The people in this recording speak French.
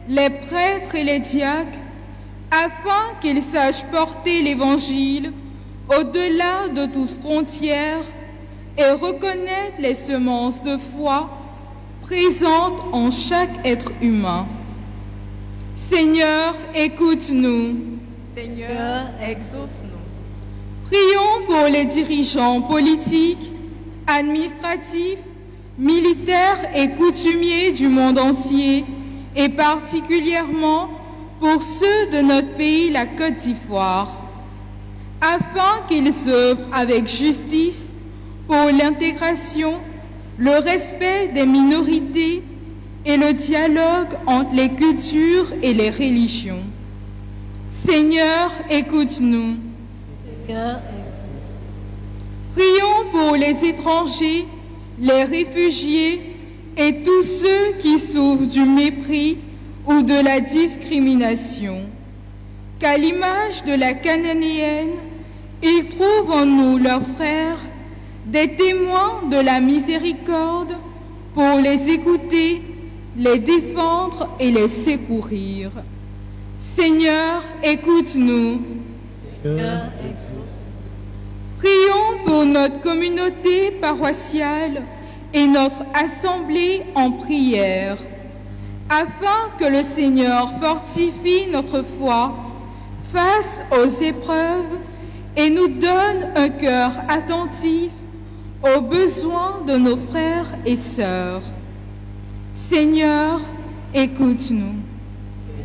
les prêtres et les diacres, afin qu'ils sachent porter l'Évangile au-delà de toute frontière et reconnaître les semences de foi présentes en chaque être humain. Seigneur, écoute-nous. Seigneur, exauce-nous. Prions pour les dirigeants politiques, administratifs, militaires et coutumiers du monde entier, et particulièrement pour ceux de notre pays, la Côte d'Ivoire, afin qu'ils œuvrent avec justice pour l'intégration, le respect des minorités et le dialogue entre les cultures et les religions. Seigneur, écoute-nous. Seigneur, exauce-nous. Prions pour les étrangers, les réfugiés et tous ceux qui souffrent du mépris ou de la discrimination. Qu'à l'image de la Cananéenne, ils trouvent en nous, leurs frères, des témoins de la miséricorde pour les écouter, les défendre et les secourir. Seigneur, écoute-nous. Seigneur, exauce-nous. Prions pour notre communauté paroissiale et notre assemblée en prière, afin que le Seigneur fortifie notre foi face aux épreuves et nous donne un cœur attentif aux besoins de nos frères et sœurs. Seigneur, écoute-nous.